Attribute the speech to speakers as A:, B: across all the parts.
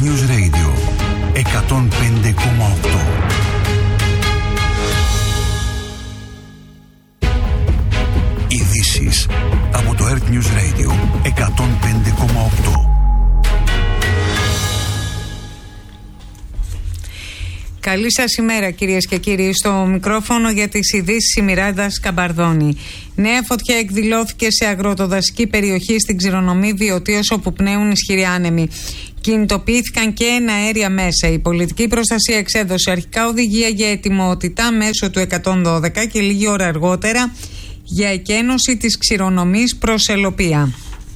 A: News Radio 105,8. Ειδήσεις από το Earth News Radio 105,8.
B: Καλή σας ημέρα κυρίες και κύριοι. Στο μικρόφωνο για τις ειδήσεις η Μιράντα Σκαμπαρδόνη. Νέα φωτιά εκδηλώθηκε σε αγροτοδασική περιοχή στην Ξηρονομή Βιωτίας, όπου πνέουν ισχυροί άνεμοι. Κινητοποιήθηκαν και εναέρια μέσα. Η πολιτική προστασία εξέδωσε αρχικά οδηγία για ετοιμότητα μέσω του 112 και λίγη ώρα αργότερα για εκένωση της Ξηρονομής προς Ελοπία.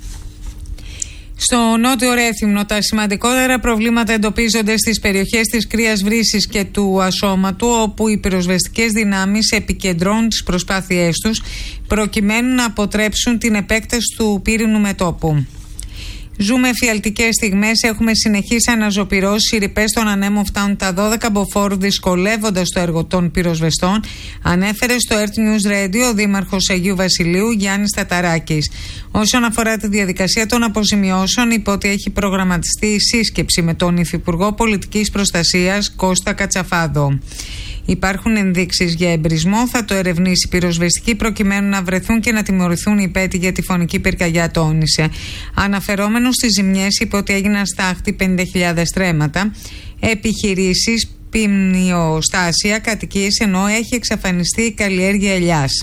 B: Στο Νότιο Ρέθυμνο τα σημαντικότερα προβλήματα εντοπίζονται στις περιοχές της Κρύας Βρύσης και του Ασώματου, όπου οι πυροσβεστικές δυνάμεις επικεντρώνουν τις προσπάθειές τους προκειμένου να αποτρέψουν την επέκταση του πύρινου μετώπου. Ζούμε εφιαλτικές στιγμές, έχουμε συνεχείς αναζωπυρώσεις, οι ρηπές των ανέμων φτάνουν τα 12 μποφόρ, δυσκολεύοντας το έργο των πυροσβεστών, ανέφερε στο Earth News Radio ο Δήμαρχος Αγίου Βασιλείου Γιάννης Ταταράκης. Όσον αφορά τη διαδικασία των αποζημιώσεων, είπε ότι έχει προγραμματιστεί η σύσκεψη με τον Υφυπουργό Πολιτικής Προστασίας Κώστα Κατσαφάδο. Υπάρχουν ενδείξεις για εμπρισμό, θα το ερευνήσει η πυροσβεστική προκειμένου να βρεθούν και να τιμωρηθούν οι υπέτειοι για τη φωνική πυρκαγιά, τόνισε. Αναφερόμενο στις ζημιές, είπε ότι έγιναν στάχτη 50.000 στρέμματα, επιχειρήσεις, ποιμνιοστάσια, κατοικίες, ενώ έχει εξαφανιστεί η καλλιέργεια ελιάς.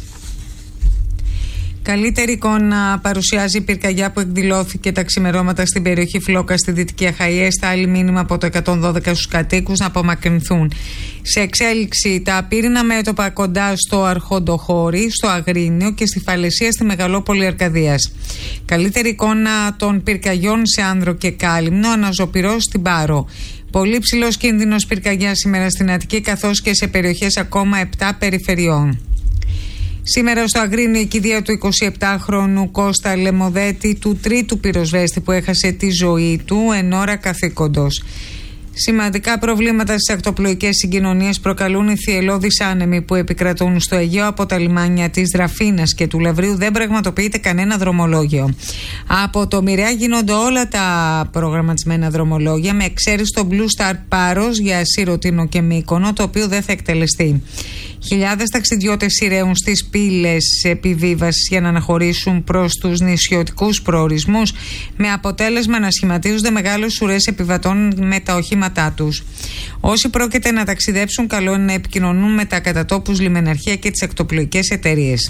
B: Καλύτερη εικόνα παρουσιάζει η πυρκαγιά που εκδηλώθηκε τα ξημερώματα στην περιοχή Φλόκα στη Δυτική Αχαΐα. Στάλει μήνυμα από το 112 στους κατοίκους να απομακρυνθούν. Σε εξέλιξη τα πύρινα μέτωπα κοντά στο Αρχοντοχώρι, στο Αγρίνιο και στη Φαλαισία στη Μεγαλόπολη Αρκαδίας. Καλύτερη εικόνα των πυρκαγιών σε Άνδρο και Κάλυμνο, αναζωπυρός στην Πάρο. Πολύ ψηλός κίνδυνος πυρκαγιά σήμερα στην Αττική, καθώς και σε περιοχές ακόμα 7 περιφερειών. Σήμερα στο Αγρίνιο η κηδεία του 27χρονου Κώστα Λεμοδέτη, του τρίτου πυροσβέστη που έχασε τη ζωή του εν ώρα καθήκοντος. Σημαντικά προβλήματα στις ακτοπλοϊκές συγκοινωνίες προκαλούν οι θυελλώδεις άνεμοι που επικρατούν στο Αιγαίο. Από τα λιμάνια της Δραφίνας και του Λαβρίου δεν πραγματοποιείται κανένα δρομολόγιο. Από το Μοιραία γίνονται όλα τα προγραμματισμένα δρομολόγια, με εξαίρεση το Blue Star Πάρος για Σιρωτίνο και Μύκονο, το οποίο δεν θα εκτελεστεί. Χιλιάδες ταξιδιώτες σειραίουν στις πύλες επιβίβασης για να αναχωρήσουν προς τους νησιωτικούς προορισμούς, με αποτέλεσμα να σχηματίζονται μεγάλες ουρές επιβατών με τα οχήματά τους. Όσοι πρόκειται να ταξιδέψουν, καλό είναι να επικοινωνούν με τα κατατόπους λιμεναρχεία και τις ακτοπλοϊκές εταιρείες.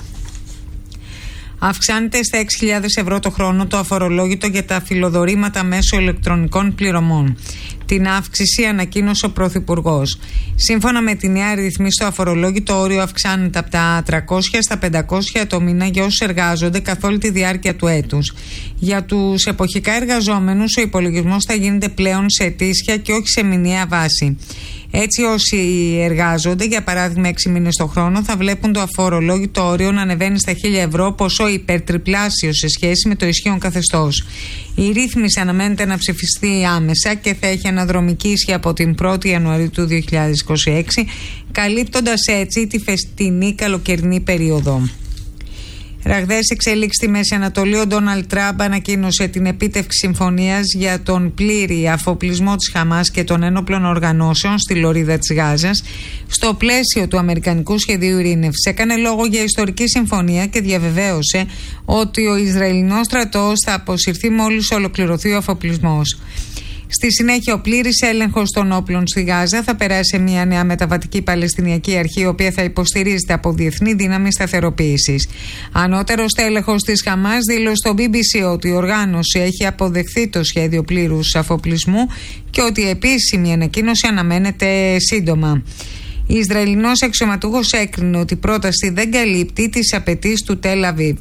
B: Αυξάνεται στα 6.000 ευρώ το χρόνο το αφορολόγητο για τα φιλοδορήματα μέσω ηλεκτρονικών πληρωμών. Την αύξηση ανακοίνωσε ο Πρωθυπουργός. Σύμφωνα με τη νέα ρυθμή, στο αφορολόγητο όριο αυξάνεται από τα 300 στα 500 το μήνα για όσους εργάζονται καθ' όλη τη διάρκεια του έτους. Για τους εποχικά εργαζόμενους, ο υπολογισμός θα γίνεται πλέον σε ετήσια και όχι σε μηνιαία βάση. Έτσι, όσοι εργάζονται, για παράδειγμα 6 μήνες το χρόνο, θα βλέπουν το αφορολόγητο όριο να ανεβαίνει στα 1.000 ευρώ, ποσό υπερτριπλάσιο σε σχέση με το ισχύον καθεστώς. Η ρύθμιση αναμένεται να ψηφιστεί άμεσα και θα έχει αναδρομική ισχύ από την 1η Ιανουαρίου του 2026, καλύπτοντας έτσι τη φεστινή καλοκαιρινή περίοδο. Ραγδαίες εξελίξεις στη Μέση Ανατολή. Ο Ντόναλντ Τραμπ ανακοίνωσε την επίτευξη συμφωνίας για τον πλήρη αφοπλισμό της Χαμάς και των ένοπλων οργανώσεων στη λωρίδα της Γάζας στο πλαίσιο του Αμερικανικού Σχεδίου Ειρήνευσης. Έκανε λόγο για ιστορική συμφωνία και διαβεβαίωσε ότι ο Ισραηλινός στρατός θα αποσυρθεί μόλις ολοκληρωθεί ο αφοπλισμός. Στη συνέχεια, ο πλήρης έλεγχος των όπλων στη Γάζα θα περάσει σε μια νέα μεταβατική Παλαιστινιακή Αρχή, η οποία θα υποστηρίζεται από διεθνή δύναμη σταθεροποίησης. Ανώτερος τέλεχος της Χαμάς δήλωσε στο BBC ότι η οργάνωση έχει αποδεχθεί το σχέδιο πλήρους αφοπλισμού και ότι η επίσημη ανακοίνωση αναμένεται σύντομα. Η Ισραηλινός αξιωματούχος έκρινε ότι η πρόταση δεν καλύπτει τις απαιτήσεις του Τελ Αβίβ.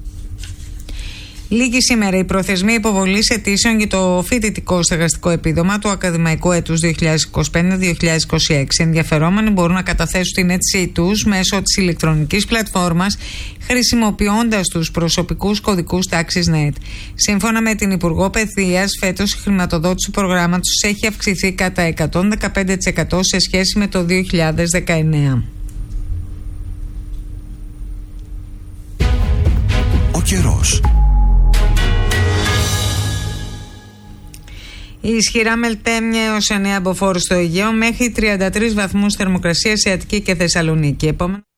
B: Λίγη σήμερα η προθεσμία υποβολής αιτήσεων για το φοιτητικό στεγαστικό επίδομα του ακαδημαϊκού έτους 2025-2026. Ενδιαφερόμενοι μπορούν να καταθέσουν την αίτησή τους μέσω της ηλεκτρονικής πλατφόρμας, χρησιμοποιώντας τους προσωπικούς κωδικούς τάξης NET. Σύμφωνα με την Υπουργό Παιδείας, φέτος η χρηματοδότηση του προγράμματος έχει αυξηθεί κατά 115% σε σχέση με το 2019.
A: Ο καιρός.
B: Η ισχυρά μελτέμια έως 9 μποφόρ στο Αιγαίο, μέχρι 33 βαθμούς θερμοκρασία σε Αττική και Θεσσαλονίκη. Επόμενο.